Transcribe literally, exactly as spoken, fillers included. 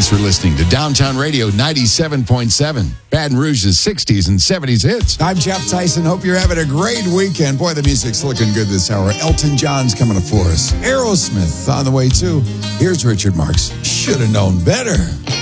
Thanks for listening to Downtown Radio ninety-seven point seven, Baton Rouge's sixties and seventies hits. I'm Jeff Tyson. Hope you're having a great weekend. Boy, the music's looking good this hour. Elton John's coming to for us. Aerosmith on the way, too. Here's Richard Marx. Should have known better.